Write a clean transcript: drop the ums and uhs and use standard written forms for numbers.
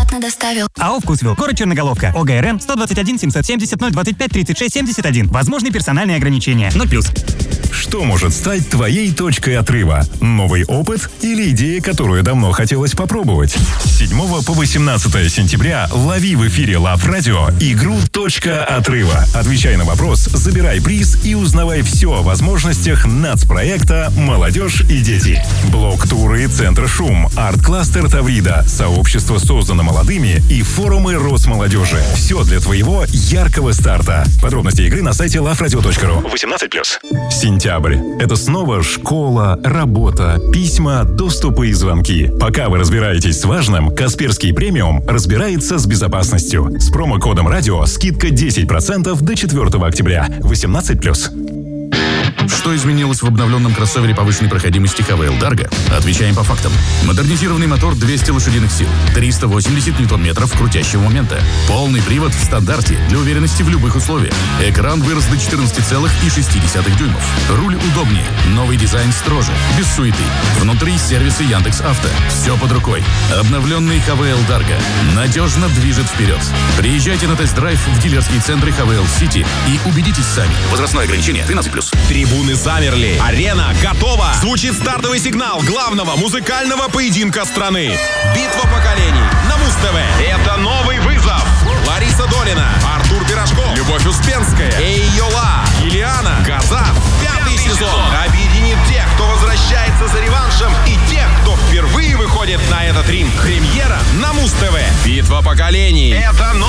бесплатно доставил. АО «Вкусвилл», город Черноголовка, ОГРН 121 770 025 36 71. Возможны персональные ограничения. 0+. Что может стать твоей точкой отрыва? Новый опыт или идея, которую давно хотелось попробовать? С 7 по 18 сентября лови в эфире Love Radio игру «Точка отрыва». Отвечай на вопрос, забирай приз и узнавай все о возможностях нацпроекта «Молодежь и дети». Блок-туры «Центр Шум», арт-кластер «Таврида», сообщество создано молодыми и форумы Росмолодежи. Все для твоего яркого старта. Подробности игры на сайте loveradio.ru. 18+. Сентябрь. Это снова школа, работа, письма, доступы и звонки. Пока вы разбираетесь с важным, Касперский премиум разбирается с безопасностью. С промокодом радио скидка 10% до 4 октября. 18+. Что изменилось в обновленном кроссовере повышенной проходимости ХВЛ Дарго? Отвечаем по фактам. Модернизированный мотор 200 лошадиных сил, 380 ньютон-метров крутящего момента. Полный привод в стандарте для уверенности в любых условиях. Экран вырос до 14,6 дюймов. Руль удобнее. Новый дизайн строже. Без суеты. Внутри сервисы Яндекс.Авто. Все под рукой. Обновленный ХВЛ Дарго надежно движет вперед. Приезжайте на тест-драйв в дилерские центры ХВЛ Сити и убедитесь сами. Возрастное ограничение 13+. Трибуны замерли. Арена готова. Звучит стартовый сигнал главного музыкального поединка страны. Битва поколений на Муз-ТВ. Это новый вызов. Лариса Долина, Артур Пирожков, Любовь Успенская, Йола, Юлиана, Газа. 5-й сезон объединит тех, кто возвращается за реваншем, и тех, кто впервые выходит на этот ринг. Премьера на Муз-ТВ. Битва поколений. Это